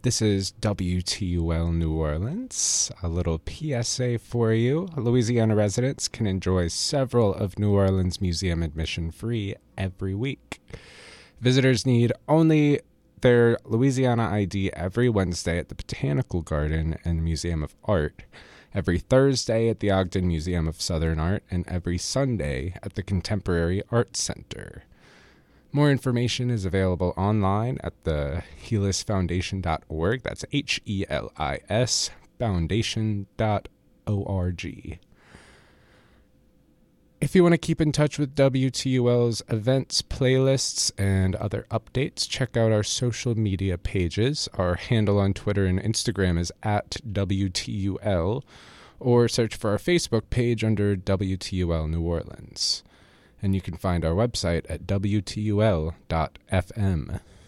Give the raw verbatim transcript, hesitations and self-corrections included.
This is W T U L New Orleans. A little P S A for you. Louisiana residents can enjoy several of New Orleans Museum admission free every week. Visitors need only their Louisiana I D every Wednesday at the Botanical Garden and Museum of Art, every Thursday at the Ogden Museum of Southern Art, and every Sunday at the Contemporary Arts Center. More information is available online at the helis foundation dot org. That's H E L I S foundation dot org. If you want to keep in touch with W T U L's events, playlists, and other updates, check out our social media pages. Our handle on Twitter and Instagram is at W T U L, or search for our Facebook page under W T U L New Orleans. And you can find our website at W T U L dot F M.